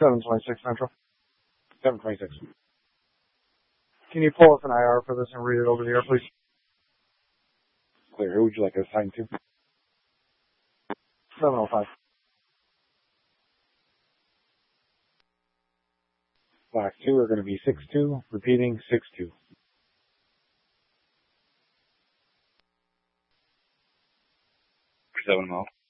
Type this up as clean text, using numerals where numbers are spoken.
726 Central. 726. Can you pull us an IR for this and read it over the air, please? Clear. Who would you like to assign to? 705. Black 2 are going to be 6-2. Repeating 6-2. Seven mile.